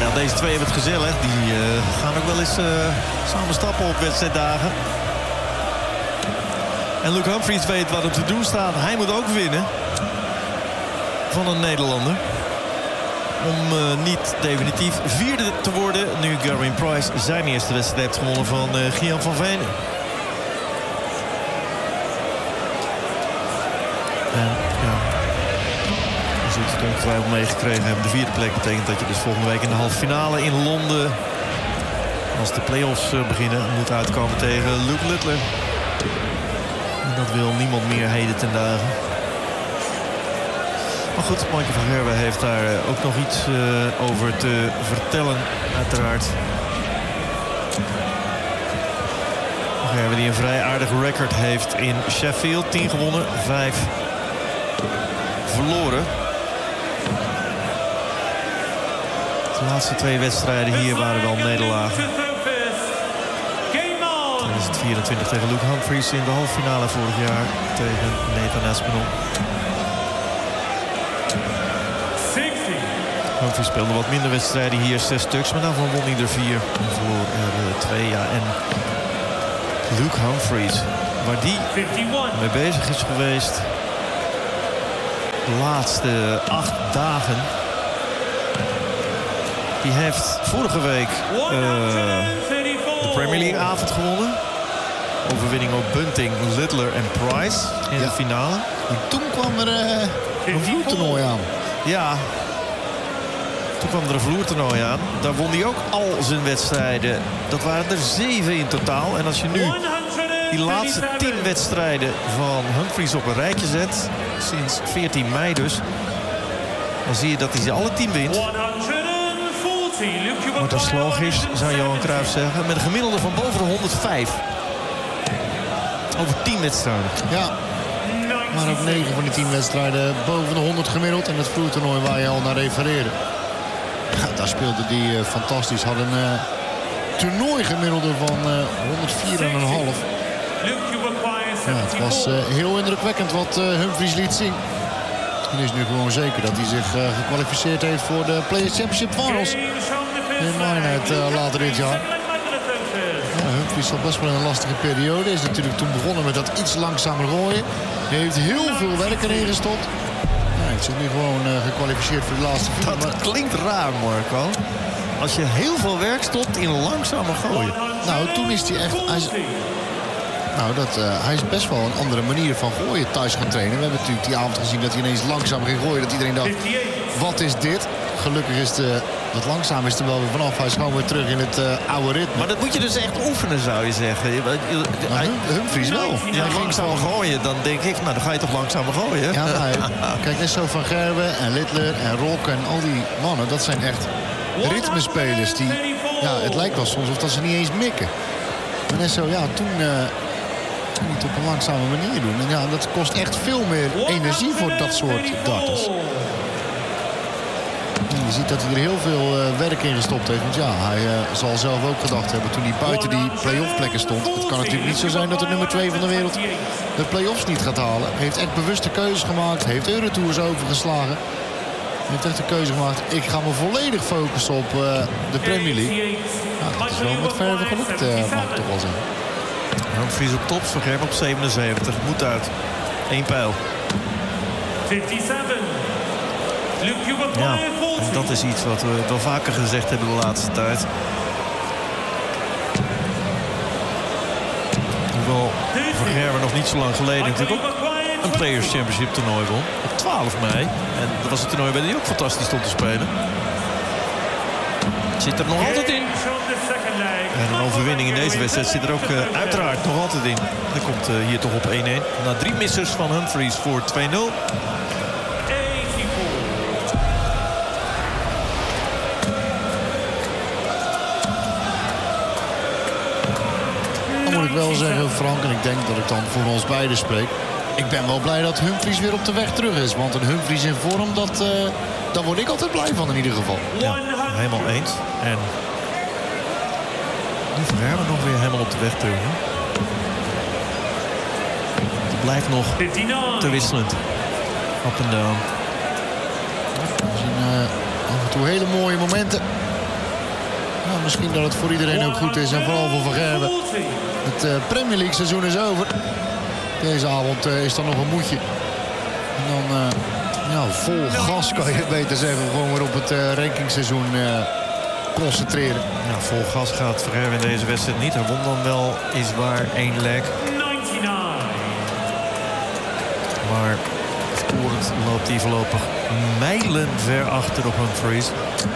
Ja, deze twee hebben het gezellig. Die gaan ook wel eens samen stappen op wedstrijddagen. En Luke Humphries weet wat er te doen staat. Hij moet ook winnen van een Nederlander. Om niet definitief vierde te worden. Nu Gerwyn Price zijn eerste wedstrijd heeft gewonnen van Gian van Venen. En ja, je zult het ongetwijfeld meegekregen hebben. De vierde plek betekent dat je dus volgende week in de halve finale in Londen, als de play-offs beginnen, moet uitkomen tegen Luke Littler. En dat wil niemand meer heden ten dagen. Maar goed, Michael van Gerwen heeft daar ook nog iets over te vertellen, uiteraard. Van Gerwen die een vrij aardig record heeft in Sheffield. 10 gewonnen, 5 verloren. De laatste 2 wedstrijden hier waren wel nederlagen. Dan is het 24 tegen Luke Humphries in de halve finale vorig jaar tegen Nathan Aspinall. Humphries speelde wat minder wedstrijden hier, 6 stuks. Maar daarvan won hij er 4 en verloor er 2. Ja. En Luke Humphries, waar die mee bezig is geweest de laatste 8 dagen. Die heeft vorige week de Premier League avond gewonnen. Overwinning op Bunting, Littler en Price in de finale. En toen kwam er een vloertoernooi aan. Ja, toen kwam er een vloertoernooi aan. Daar won hij ook al zijn wedstrijden. Dat waren er 7 in totaal. En als je nu die laatste 10 wedstrijden van Humphries op een rijtje zet, sinds 14 mei dus, dan zie je dat hij ze alle 10 wint. Wordt dat logisch, zou Johan Cruijff zeggen. Met een gemiddelde van boven de 105. Over 10 wedstrijden. Ja, maar ook 9 van die 10 wedstrijden boven de 100 gemiddeld. En het vloertoernooi waar je al naar refereerde, ja, daar speelde die fantastisch. Had een toernooigemiddelde van 104,5. Ja, het was heel indrukwekkend wat Humphries liet zien. En is nu gewoon zeker dat hij zich gekwalificeerd heeft voor de Players Championship Finals in Minehead later dit jaar. Ja, Humphries zat best wel in een lastige periode. Is natuurlijk toen begonnen met dat iets langzamer gooien. Hij heeft heel veel werk erin gestopt. Ja, hij heeft zich nu gewoon gekwalificeerd voor de laatste 4. Dat klinkt raar, Marco. Als je heel veel werk stopt in langzamer gooien. Nou, toen is hij echt... Hij is best wel een andere manier van gooien thuis gaan trainen. We hebben natuurlijk die avond gezien dat hij ineens langzaam ging gooien. Dat iedereen dacht, wat is dit? Gelukkig is dat langzaam is er wel weer vanaf. Hij is gewoon weer terug in het oude ritme. Maar dat moet je dus echt oefenen, zou je zeggen. Humphries wel. Ja, langzamer gooien, dan denk ik, nou dan ga je toch langzamer gooien. Ja, kijk, net zo Van Gerwen en Littler en Rock en al die mannen. Dat zijn echt ritmespelers die... Ja, het lijkt wel soms of dat ze niet eens mikken. Maar net zo, ja, toen... niet op een langzame manier doen. En ja, dat kost echt veel meer energie voor dat soort darters. Je ziet dat hij er heel veel werk in gestopt heeft. Want ja, hij zal zelf ook gedacht hebben toen hij buiten die play-off plekken stond. Het kan natuurlijk niet zo zijn dat de nummer 2 van de wereld de play-offs niet gaat halen. Hij heeft echt bewuste keuzes gemaakt. Heeft Eurotours overgeslagen. Hij heeft echt de keuze gemaakt. Ik ga me volledig focussen op de Premier League. Nou, dat is wel met verve gelukt, mag ik toch wel zeggen. Humphries op top, Van Gerwen op 77. Moet uit. 1 pijl. 57. Ja, en dat is iets wat we wel vaker gezegd hebben de laatste tijd. Hoewel Van Gerwen nog niet zo lang geleden natuurlijk ook een Players Championship toernooi won. Op 12 mei. En dat was het toernooi waar hij ook fantastisch stond te spelen. Zit er nog altijd in. En een overwinning in deze wedstrijd zit er ook uiteraard nog altijd in. Hij komt hier toch op 1-1. Na 3 missers van Humphries voor 2-0. Dan moet ik wel zeggen, Frank, en ik denk dat ik dan voor ons beiden spreek. Ik ben wel blij dat Humphries weer op de weg terug is. Want een Humphries in vorm, daar word ik altijd blij van in ieder geval. Ja, helemaal eens. En nu Van Gerwen nog weer helemaal op de weg terug. Hè? Het blijft nog te wisselend. Up en down. We zien af en toe hele mooie momenten. Nou, misschien dat het voor iedereen ook goed is. En vooral voor Van Gerwen. Het Premier League seizoen is over. Deze avond is dan nog een moedje. En dan vol gas kan je beter zeggen. Gewoon weer op het rankingseizoen concentreren. Nou, vol gas gaat Van Gerwen in deze wedstrijd niet. Hij won dan wel is waar 1 leg. Maar scorend loopt hij voorlopig mijlen ver achter op Humphries.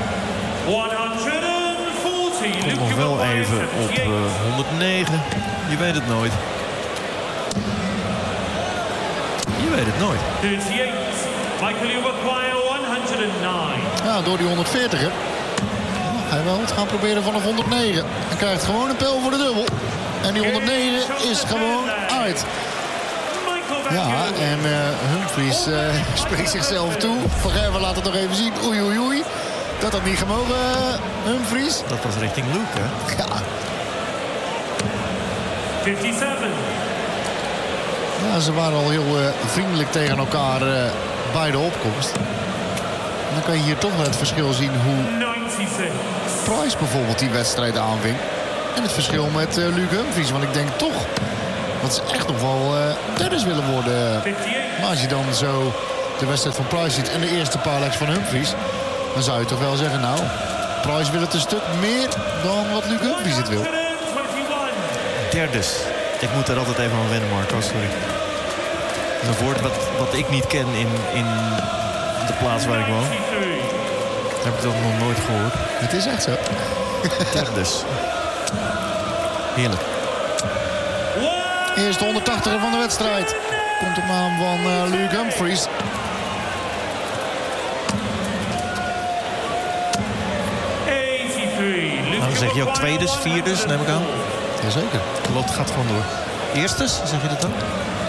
Komt nog wel even op 109. Je weet het nooit. Je weet het nooit. Ja, door die 140er. Hij wil het gaan proberen vanaf 109. Hij krijgt gewoon een pijl voor de dubbel. En die 109 is gewoon uit. Ja, en Humphries spreekt zichzelf toe. Van Gerwen laat het nog even zien. Oei, oei, oei. Dat had niet gemogen, Humphries. Dat was richting Luke, hè? Ja. 57. Ja, ze waren al heel vriendelijk tegen elkaar bij de opkomst. En dan kan je hier toch wel het verschil zien hoe 96. Price bijvoorbeeld die wedstrijd aanving. En het verschil met Luke Humphries. Want ik denk toch dat ze echt nog wel derdes willen worden. 58. Maar als je dan zo de wedstrijd van Price ziet en de eerste paar legs van Humphries, dan zou je toch wel zeggen, nou, Price wil het een stuk meer dan wat Luke Humphries het wil. 121. Derdes. Ik moet er altijd even aan wennen, Marco. Sorry. Dat is een woord wat ik niet ken in de plaats waar ik woon. 93. Heb ik dat nog nooit gehoord. Het is echt zo. Derdes. Heerlijk. Eerste 180er van de wedstrijd. Komt op naam van Luke Humphries. Nou, dan zeg je ook tweedes, vierdes, neem ik aan. Jazeker. De lot gaat gewoon door. Eerstes, zeg je dat dan?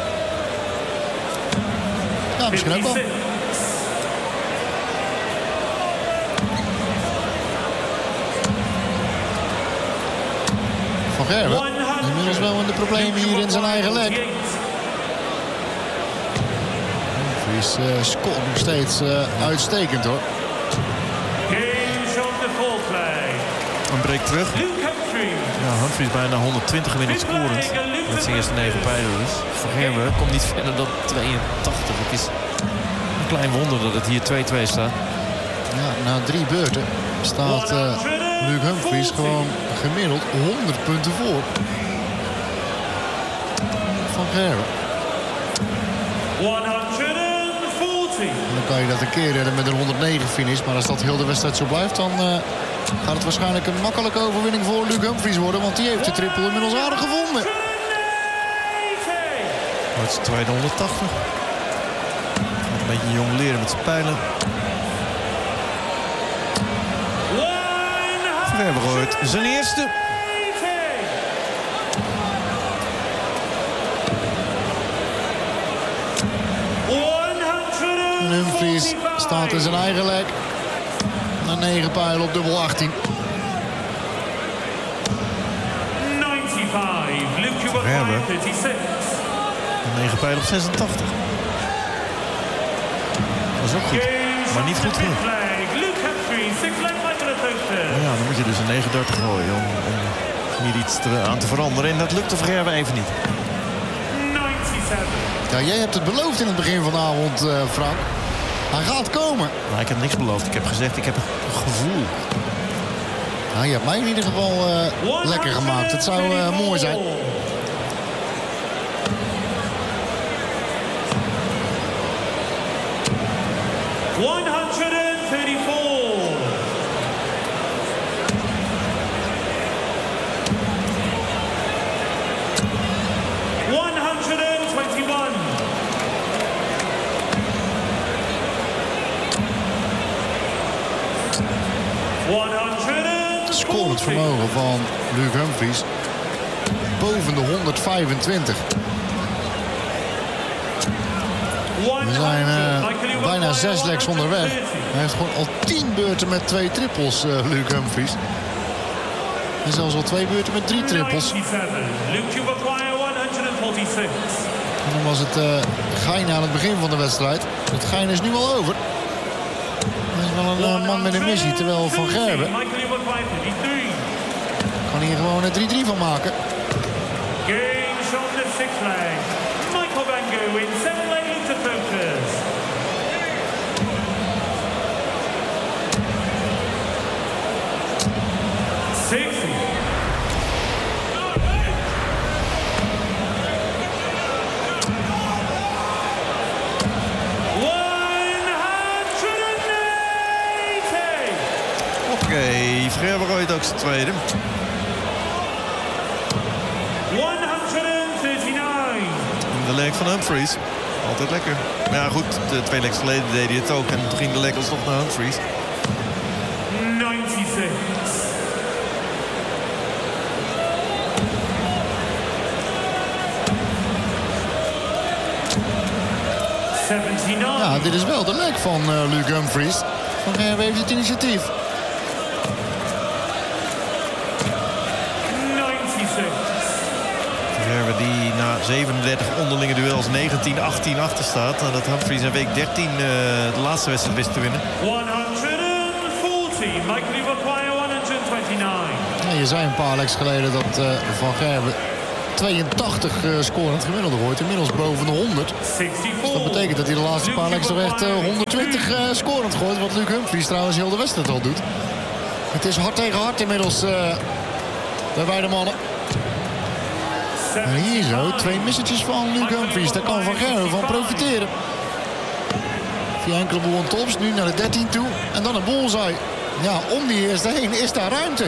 Ja, misschien ook wel. Van Gerwen. Inmiddels wel in de problemen hier in zijn eigen leg. Humphries scoort nog steeds uitstekend, hoor. Een break terug. Ja, Humphries bijna 120 minuten scorend. Met zijn eerste 9 pijlen dus. Van Gerwen komt niet verder dan 82. Het is een klein wonder dat het hier 2-2 staat. Ja, na 3 beurten staat Luke Humphries gewoon gemiddeld 100 punten voor. Van Gerwen. 140. En dan kan je dat een keer redden met een 109 finish. Maar als dat heel de wedstrijd zo blijft, dan gaat het waarschijnlijk een makkelijke overwinning voor Luke Humphries worden. Want die heeft de triple inmiddels aardig gevonden. Dat is de tweede 180. Gaat een beetje jong leren met zijn pijlen. Van Gerwen gooit zijn eerste. En Humphries staat in zijn eigen leg. Na 9 pijlen op dubbel 18. Van Gerwen. 9 pijlen op 86. Dat is ook goed. Maar niet goed genoeg. Ja, dan moet je dus een 39 gooien om hier iets aan te veranderen. En dat lukte Van Gerwen even niet. 97. Ja, jij hebt het beloofd in het begin van de avond, Frank. Hij gaat komen. Nou, ik heb niks beloofd. Ik heb gezegd, ik heb een gevoel. Nou, je hebt mij in ieder geval lekker gemaakt. Het zou mooi zijn. Scorend vermogen van Luke Humphries boven de 125. We zijn bijna 6 legs onderweg. Hij heeft gewoon al 10 beurten met 2 trippels, Luke Humphries. En zelfs al 2 beurten met 3 trippels. En dan was het gein aan het begin van de wedstrijd. Het gein is nu al over. Hij is wel een man met een missie. Terwijl Van Gerwen kan hier gewoon een 3-3 van maken. Games on the sixth leg. Michael Van Gerwen, 7 leg to focus. Gerwen gooit ook zijn tweede. 139. De leg van Humphries. Altijd lekker. Maar ja goed, de 2 legs geleden deed hij het ook. En toen ging de leg alsnog naar Humphries. 96. 79. Ja, dit is wel de leg van Luke Humphries. Van Gerwen heeft het initiatief. 96. Gerwen die na 37 onderlinge duels 19-18 achter staat. Nadat Humphries in week 13 de laatste wedstrijd wist te winnen. 140. Michael Iwakwaya 129. Ja, je zei een paar legs geleden dat Van Gerwen 82 scorend gemiddelde wordt. Inmiddels boven de 100. 64. Dus dat betekent dat hij de laatste paar legs toch echt 120 scorend gooit. Wat Luke Humphries trouwens heel de wedstrijd al doet. Het is hard tegen hard inmiddels bij beide mannen. En hier zo, 2 missetjes van Luke Humphries. Daar kan Van Gerwen van profiteren. Via enkele boel-on-tops, nu naar de 13 toe. En dan een bullseye. Ja, om die eerste heen is daar ruimte.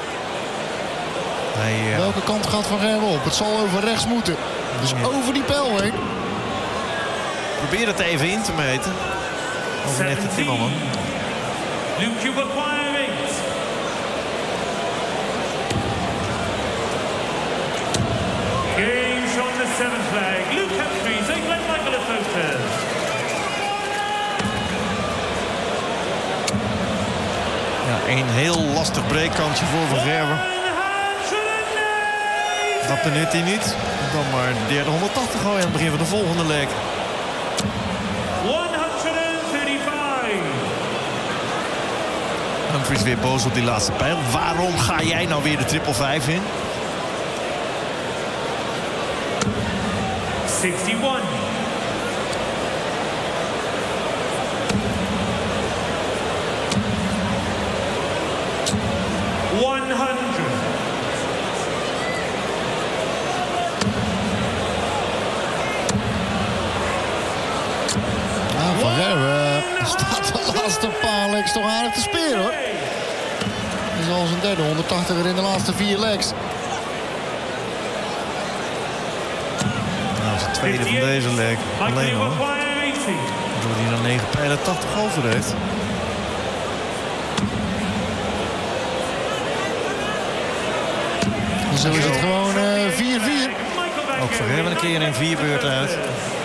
Welke kant gaat Van Gerwen op? Het zal over rechts moeten. Dus over die pijl heen. Probeer het even in te meten. Over net de Timmerman. Luke Iwakwaya wins. Games on the 7th leg. Luke Humphries, 8 leg Michael Focus. Ja, een heel lastig breekkansje voor Van Gerwen. Dat benut hij niet. Dan maar de derde 180 gooien aan het begin van de volgende leg. 135. Humphries weer boos op die laatste pijl. Waarom ga jij nou weer de 555 in? 61. 100. Van Gerwen staat de laatste paar legs toch aardig te spelen, hoor. Dat is al zijn derde 180er in de laatste 4 legs. Nou, zijn tweede van deze leg. Alleen hoor. Doordat hij dan 9 pijlen 80 over heeft. En zo is het gewoon 4-4. Ook voor hem een keer in 4 beurten uit.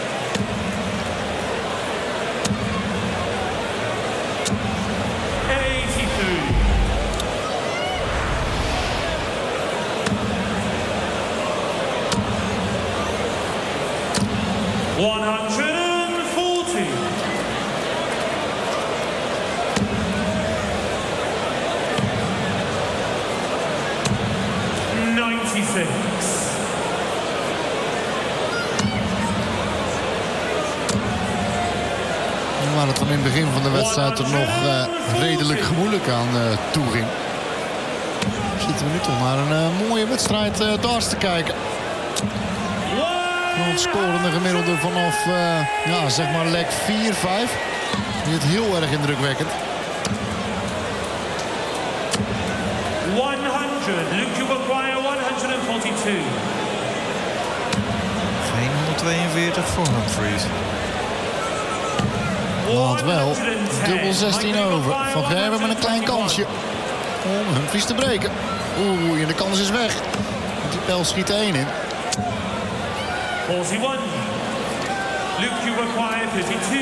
Waar het van in het begin van de wedstrijd er nog redelijk gemoeilijk aan toe ging. Zitten we nu toch naar een mooie wedstrijd darts te kijken. Van het scorende gemiddelde vanaf ja, zeg maar leg 4-5. Is het heel erg indrukwekkend. 100. Luke Iwakwaya 142. Geen 142 voor Humphries. Laat wel. Dubbel 16 over. Van Gerwen met een klein kansje om Humphries te breken. Oeh, en de kans is weg. Die pijl schiet er 1 in. 41. Luke Iwakwaya 32.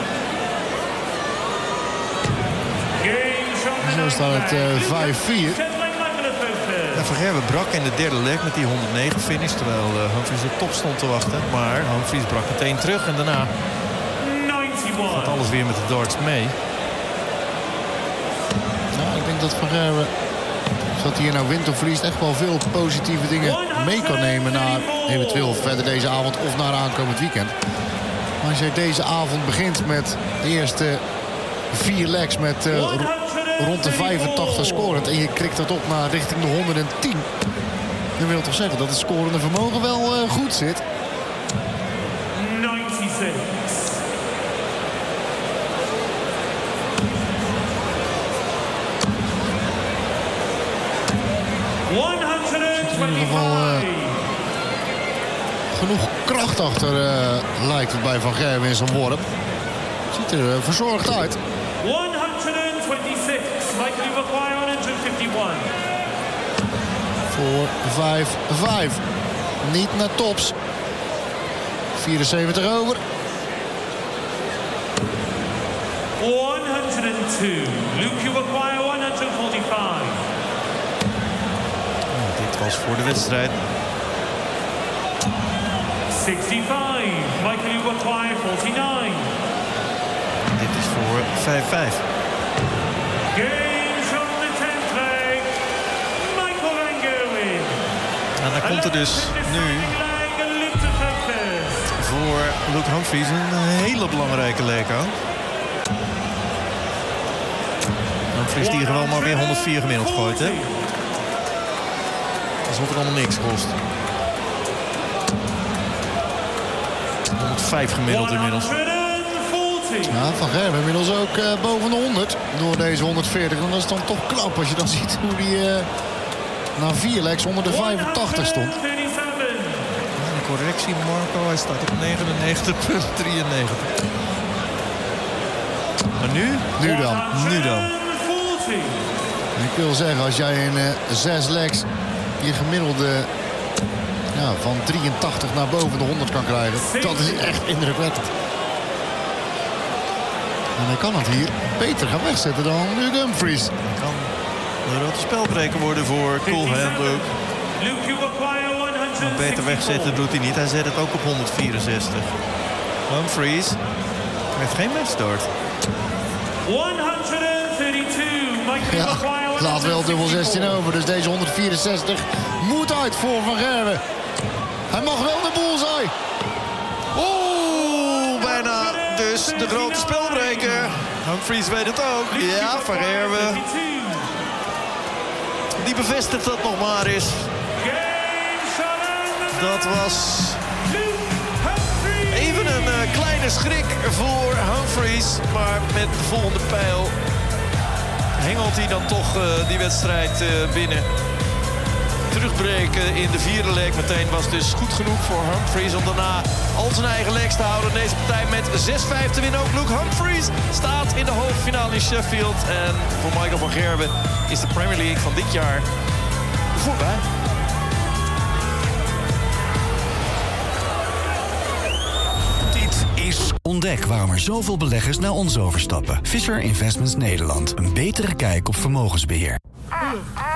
Zo staat het 5-4. Ja, Van Gerwen brak in de derde leg met die 109 finish. Terwijl Humphries op top stond te wachten. Maar Humphries brak meteen terug en daarna gaat alles weer met de darts mee. dat Van Gerwen, dat hij hier nou wint of verliest, echt wel veel positieve dingen mee kan nemen naar eventueel verder deze avond of naar aankomend weekend. Maar als je deze avond begint met de eerste 4 legs met rond de 85 scorend en je krikt dat op naar richting de 110, dan wil toch zeggen dat het scorende vermogen wel goed zit. 96. In ieder geval genoeg kracht achter lijkt het bij Van Gerwen in zijn worp. Ziet er verzorgd uit. 126. Likely require 151. Voor 5-5. Niet naar tops. 74 over. 102. Luke, you require 145. Dit was voor de wedstrijd. 65. Michael, you require 49. Dit is voor 5-5. Games from the 10th leg. Michael Van Gerwen. En dan komt er dus nu voor Luke Humphries een hele belangrijke leg aan. Humphries die gewoon maar weer 104 gemiddeld gooit, hè? Alsof het allemaal niks kost. 105 gemiddeld inmiddels. Ja, Van Gerwen inmiddels ook boven de 100 door deze 140. En dat is dan toch knap als je dan ziet hoe die na 4 legs onder de 85 stond. Een correctie, Marco. Hij staat op 99,93. Maar nu? Nu dan. Nu dan. Ik wil zeggen, als jij in 6 legs je gemiddelde van 83 naar boven de 100 kan krijgen, dat is echt indrukwekkend. En hij kan het hier beter gaan wegzetten dan Luke Humphries. Hij kan een rode spelbreker worden voor Coolhand ook. Maar beter wegzetten doet hij niet. Hij zet het ook op 164. Humphries heeft geen matchstart. 132. Ja, laat wel dubbel 16 over. Dus deze 164 moet uit voor Van Gerwen. Hij mag wel de bullseye. Oeh, bijna. Dus de grote spelbreker. Humphries weet het ook. Ja, Van Gerwen. Die bevestigt dat nog maar eens. Dat was even een kleine schrik voor Humphries. Maar met de volgende pijl hengelt hij dan toch die wedstrijd binnen. Terugbreken in de 4e leg meteen was dus goed genoeg voor Humphries om daarna al zijn eigen legs te houden. Deze partij met 6-5 te winnen. Ook Luke Humphries staat in de halve finale in Sheffield. En voor Michael van Gerwen is de Premier League van dit jaar voorbij. Ontdek waarom er zoveel beleggers naar ons overstappen. Fisher Investments Nederland. Een betere kijk op vermogensbeheer.